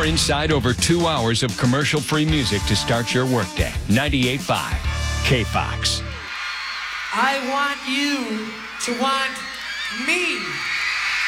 You're inside over 2 hours of commercial-free music to start your workday. 98.5 K-Fox. I want you to want me.